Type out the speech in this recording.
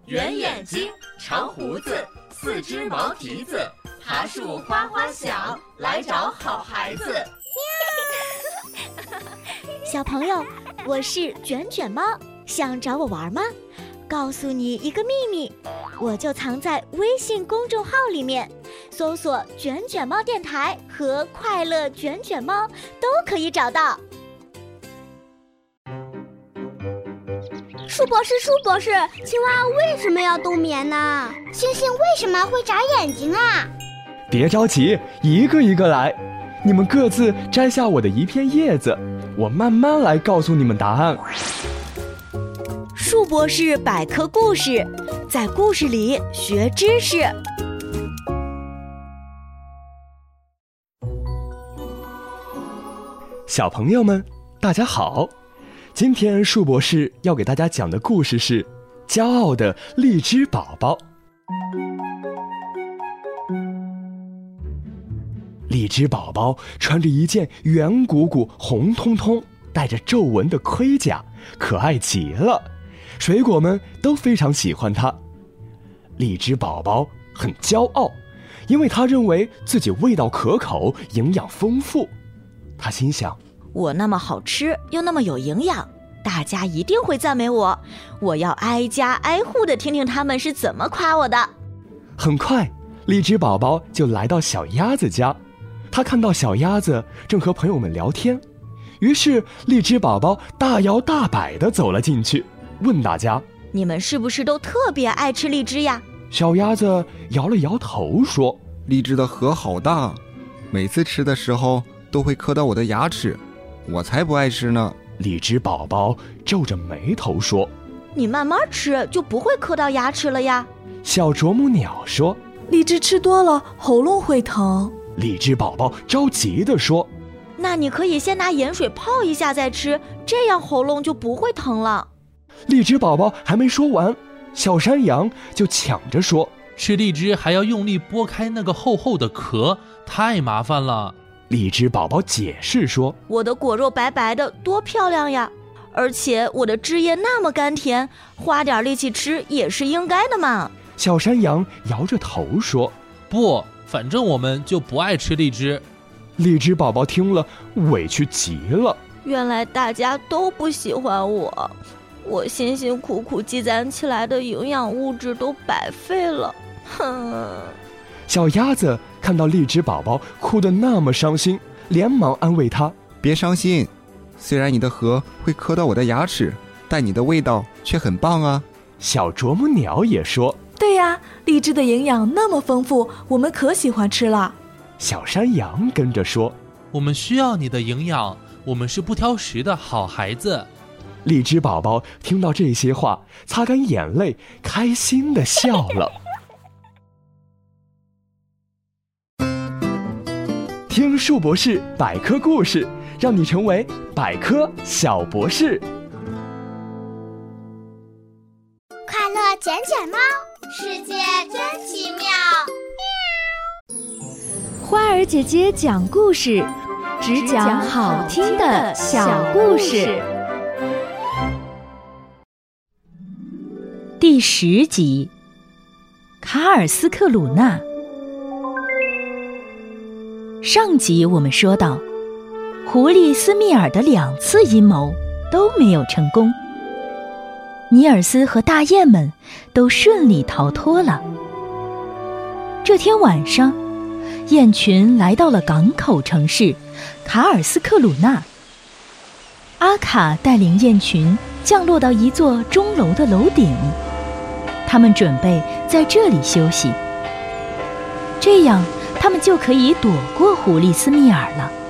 圆眼睛，长胡子，四只毛蹄子，爬树花花小，来找好孩子。 小朋友，我是卷卷猫，想找我玩吗？告诉你一个秘密，我就藏在微信公众号里面，搜索卷卷猫电台和快乐卷卷猫都可以找到。 树博士，青蛙为什么要冬眠呢？星星为什么会眨眼睛啊？ 别着急，一个一个来。你们各自摘下我的一片叶子，我慢慢来告诉你们答案。 树博士百科故事，在故事里学知识。 小朋友们，大家好！今天树博士要给大家讲的故事是《骄傲的荔枝宝宝》。荔枝宝宝穿着一件圆鼓鼓、红彤彤、带着皱纹的盔甲，可爱极了。水果们都非常喜欢它。荔枝宝宝很骄傲，因为他认为自己味道可口，营养丰富。他心想， 我那么好吃又那么有营养，大家一定会赞美我，我要挨家挨户地听听他们是怎么夸我的。 很快，荔枝宝宝就来到小鸭子家，他看到小鸭子正和朋友们聊天，于是荔枝宝宝大摇大摆地走了进去，问大家， 你们是不是都特别爱吃荔枝呀？ 小鸭子摇了摇头说， 荔枝的核好大，每次吃的时候都会磕到我的牙齿，我才不爱吃呢。 荔枝宝宝皱着眉头说， 你慢慢吃就不会磕到牙齿了呀。 小啄木鸟说， 荔枝吃多了喉咙会疼。 荔枝宝宝着急地说， 那你可以先拿盐水泡一下再吃，这样喉咙就不会疼了。 荔枝宝宝还没说完，小山羊就抢着说， 吃荔枝还要用力剥开那个厚厚的壳，太麻烦了。 荔枝宝宝解释说， 我的果肉白白的多漂亮呀，而且我的汁液那么甘甜，花点力气吃也是应该的嘛。 小山羊摇着头说， 不，反正我们就不爱吃荔枝。 荔枝宝宝听了委屈极了， 原来大家都不喜欢我，我辛辛苦苦积攒起来的营养物质都白费了，哼。 小鸭子看到荔枝宝宝哭得那么伤心，连忙安慰他， 别伤心，虽然你的核会磕到我的牙齿，但你的味道却很棒啊。 小啄木鸟也说， 对呀，荔枝的营养那么丰富，我们可喜欢吃了。 小山羊跟着说， 我们需要你的营养，我们是不挑食的好孩子。 荔枝宝宝听到这些话，擦干眼泪，开心地笑了。听树博士百科故事，让你成为百科小博士。 快乐卷卷猫，世界真奇妙。 花儿姐姐讲故事，只讲好听的小故事。 第10集，卡尔斯克鲁纳。上集我们说到，狐狸斯密尔的2次阴谋都没有成功，尼尔斯和大雁们都顺利逃脱了。这天晚上，雁群来到了港口城市卡尔斯克鲁纳。阿卡带领雁群降落到一座钟楼的楼顶，他们准备在这里休息，这样他们就可以躲过狐狸斯密尔了。